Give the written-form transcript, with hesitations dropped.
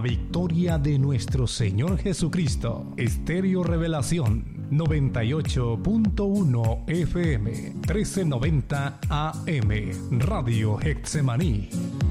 victoria de nuestro Señor Jesucristo. Estéreo Revelación 98.1 FM 1390 AM Radio Getsemaní.